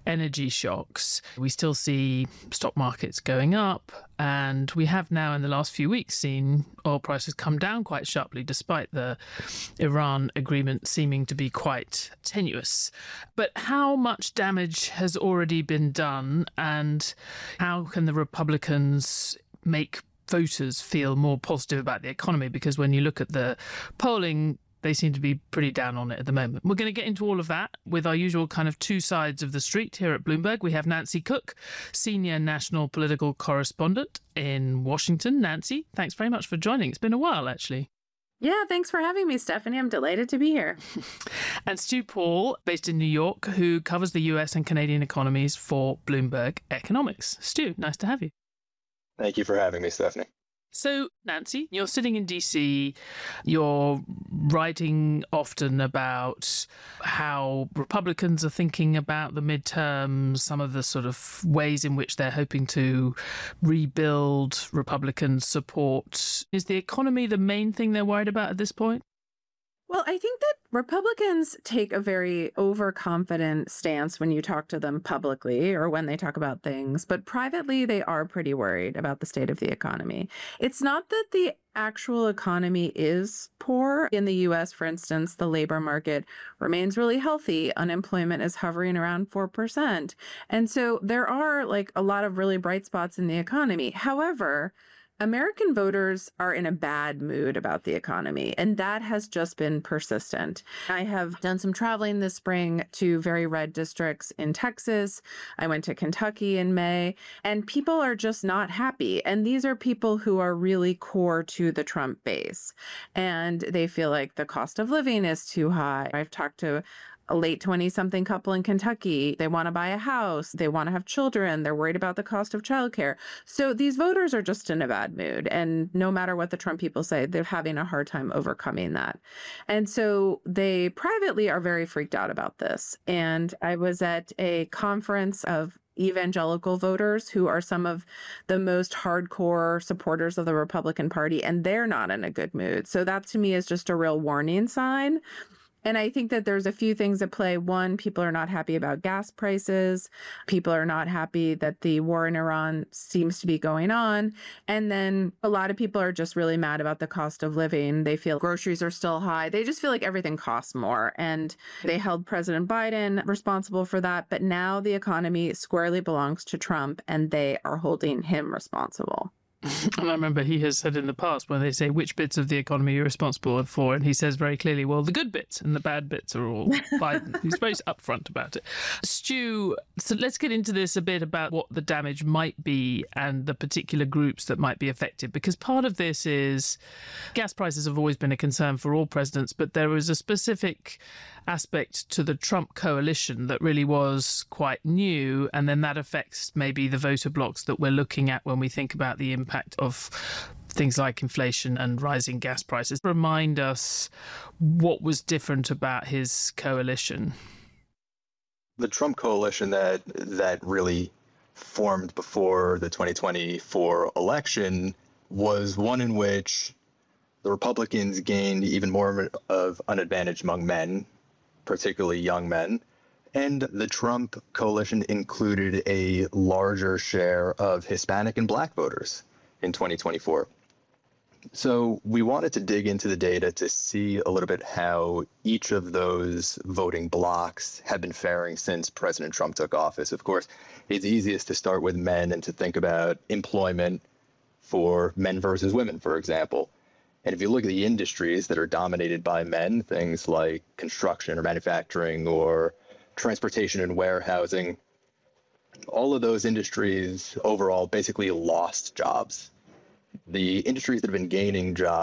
energy shocks. We still see stock markets going up, and we have now in the last few weeks seen oil prices come down quite sharply despite the Iran agreement seeming to be quite tenuous. But how much damage has already been done, and how can the Republicans make voters feel more positive about the economy? Because when you look at the polling, they seem to be pretty down on it at the moment. We're going to get into all of that with our usual kind of two sides of the street here at Bloomberg. We have Nancy Cook, senior national political correspondent in Washington. Nancy, thanks very much for joining. It's been a while, actually. Yeah, thanks for having me, Stephanie. I'm delighted to be here. And Stu Paul, based in New York, who covers the US and Canadian economies for Bloomberg Economics. Stu, nice to have you. Thank you for having me, Stephanie. So, Nancy, you're sitting in DC, you're writing often about how Republicans are thinking about the midterms, some of the sort of ways in which they're hoping to rebuild Republican support. Is the economy the main thing they're worried about at this point? Well, I think that Republicans take a very overconfident stance when you talk to them publicly or when they talk about things, but privately they are pretty worried about the state of the economy. It's not that the actual economy is poor. In the US, for instance, the labor market remains really healthy. Unemployment is hovering around 4%. And so there are like a lot of really bright spots in the economy. However, American voters are in a bad mood about the economy, and that has just been persistent. I have done some traveling this spring to very red districts in Texas. I went to Kentucky in May, and people are just not happy. And these are people who are really core to the Trump base, and they feel like the cost of living is too high. I've talked to a late 20-something couple in Kentucky. They want to buy a house. They want to have children. They're worried about the cost of childcare. So these voters are just in a bad mood. And no matter what the Trump people say, they're having a hard time overcoming that. And so they privately are very freaked out about this. And I was at a conference of evangelical voters who are some of the most hardcore supporters of the Republican Party, and they're not in a good mood. So that to me is just a real warning sign. And I think that there's a few things at play. One, people are not happy about gas prices. People are not happy that the war in Iran seems to be going on. And then a lot of people are just really mad about the cost of living. They feel groceries are still high. They just feel like everything costs more. And they held President Biden responsible for that. But now the economy squarely belongs to Trump, and they are holding him responsible. And I remember he has said in the past, when they say which bits of the economy you're responsible for, and he says very clearly, well, the good bits and the bad bits are all Biden. He's very upfront about it. Stu, so let's get into this a bit about what the damage might be and the particular groups that might be affected, because part of this is gas prices have always been a concern for all presidents, but there is a specific aspect to the Trump coalition that really was quite new, and then that affects maybe the voter blocks that we're looking at when we think about the impact of things like inflation and rising gas prices. Remind us what was different about his coalition. The Trump coalition that really formed before the 2024 election was one in which the Republicans gained even more of an advantage among men, particularly young men, and the Trump coalition included a larger share of Hispanic and Black voters in 2024. So we wanted to dig into the data to see a little bit how each of those voting blocks have been faring since President Trump took office. Of course, it's easiest to start with men and to think about employment for men versus women, for example. And if you look at the industries that are dominated by men, things like construction or manufacturing or transportation and warehousing, all of those industries overall basically lost jobs. The industries that have been gaining jobs